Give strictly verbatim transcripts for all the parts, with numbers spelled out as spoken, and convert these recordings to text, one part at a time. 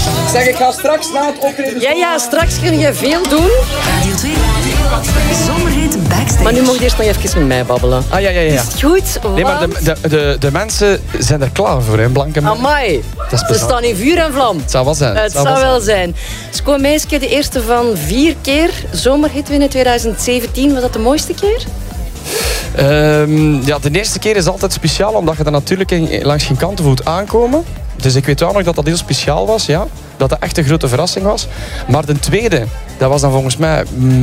Zeg, ik ga straks na het optreden... Ja, ja, straks kun je veel doen. Radio twee. Zomerhit Backstage. Maar nu mag je eerst nog even met mij babbelen. Ah, ja, ja, ja. Is het goed? Want... Nee, maar de, de, de, de mensen zijn er klaar voor, hè, Blanke. Amai, Dat is ze plezant. staan in vuur en vlam. Het zou wel zijn. Het zou wel zijn. Sco Meeske, de eerste van vier keer zomerhit winnen twintig zeventien. Was dat de mooiste keer? Um, ja, de eerste keer is altijd speciaal, omdat je er natuurlijk in, langs geen kanten voelt aankomen. Dus ik weet wel nog dat dat heel speciaal was, ja. Dat dat echt een grote verrassing was. Maar de tweede, dat was dan volgens mij...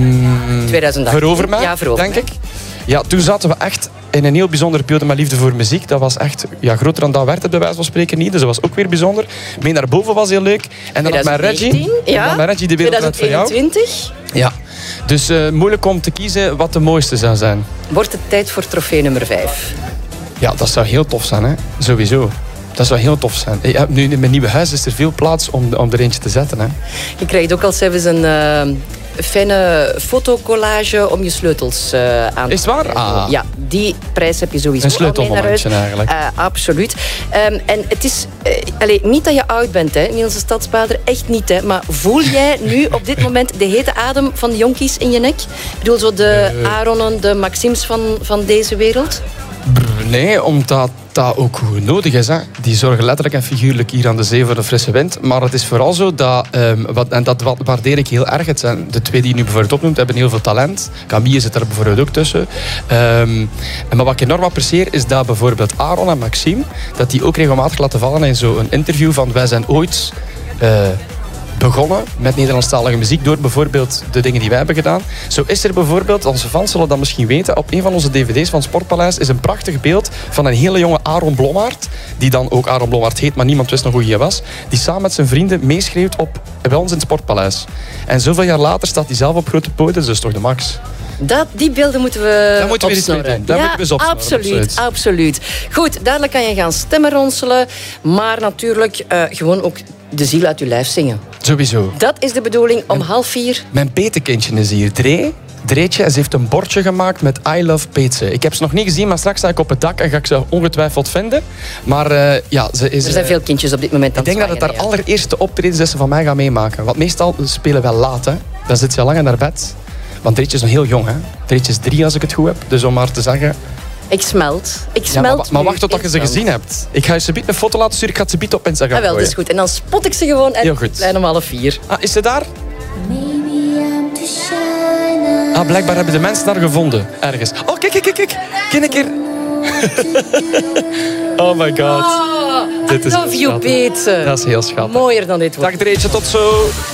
Mm, twintig achttien. Verover mij, Ja, Verover denk mij. ik. Ja, toen zaten we echt in een heel bijzondere periode met liefde voor muziek. Dat was echt... Ja, groter dan dat werd het bij wijze van spreken niet. Dus dat was ook weer bijzonder. Mee naar boven was heel leuk. En dan had mijn Reggie... twintig negentien, ja. En dan met Reggie de wereldwijd voor jou. twintig eenentwintig. Ja. Dus uh, moeilijk om te kiezen wat de mooiste zou zijn. Wordt het tijd voor trofee nummer vijf? Ja, dat zou heel tof zijn, hè. Sowieso. Dat zou heel tof zijn. Ja, nu, in mijn nieuwe huis is er veel plaats om, om er eentje te zetten. Hè. Je krijgt ook als zelfs een uh, fijne fotocollage om je sleutels uh, aan te Is het waar? Ah. Ja, die prijs heb je sowieso. Een sleutelmomentje eigenlijk. Uh, absoluut. Um, en het is uh, allez, niet dat je oud bent, hè, Niels de Stadsbader. Echt niet. Hè, maar voel jij nu op dit moment de hete adem van de jonkies in je nek? Ik bedoel, zo de uh. Aaronen, de Maxims van, van deze wereld? Brr, nee, omdat dat ook goed nodig is. Hè. Die zorgen letterlijk en figuurlijk hier aan de zee voor de frisse wind. Maar het is vooral zo dat, um, wat, en dat waardeer ik heel erg. Het zijn de twee die je nu bijvoorbeeld opnoemt, hebben heel veel talent. Camille zit er bijvoorbeeld ook tussen. Um, maar wat ik enorm apprecieer is dat bijvoorbeeld Aaron en Maxime, dat die ook regelmatig laten vallen in zo'n interview van wij zijn ooit... Uh, begonnen met Nederlandstalige muziek door bijvoorbeeld de dingen die wij hebben gedaan. Zo is er bijvoorbeeld, onze fans zullen dat misschien weten, op een van onze dvd's van Sportpaleis is een prachtig beeld van een hele jonge Aaron Blommaert, die dan ook Aaron Blommaert heet, maar niemand wist nog hoe hij was, die samen met zijn vrienden meeschreeuwt op, bij ons in het Sportpaleis. En zoveel jaar later staat hij zelf op grote poten, dus dat is toch de max. Dat, die beelden moeten we Dat moeten we eens opsnorren. weten. Dat ja, moeten we eens opsnorren, absoluut, absoluut. absoluut. Goed, dadelijk kan je gaan stemmen ronselen, maar natuurlijk uh, gewoon ook de ziel uit je lijf zingen. Sowieso. Dat is de bedoeling om en half vier. Mijn petekindje is hier. Dree. Dreetje, en ze heeft een bordje gemaakt met I love Peetse. Ik heb ze nog niet gezien, maar straks sta ik op het dak en ga ik ze ongetwijfeld vinden. Maar uh, ja, ze is... Er zijn uh, veel kindjes op dit moment aan Ik denk dat het haar ja. allereerste optreden is dat ze van mij gaat meemaken. Want meestal spelen wij laat, hè. Dan zit ze al lang in haar bed. Want Dreetje is nog heel jong, hè. Dreetje is drie, als ik het goed heb. Dus om maar te zeggen... Ik smelt. Ik Ja, smelt maar, maar nu. wacht totdat Ik je ze smelt. gezien hebt. Ik ga je ze een foto laten sturen. Ik ga het ze bieden op Instagram Ah, wel, dat gooien. is goed. En dan spot ik ze gewoon en Heel goed. klein om half vier. Ah, is ze daar? Ah, blijkbaar hebben de mensen daar gevonden. Ergens. Oh, kijk, kijk, kijk. kijk. Kijk een keer. Oh my god. Oh, Dit I is love you, schattig. Peetse. Dat is heel schattig. Mooier dan dit wordt. Dag Dreetje, tot zo.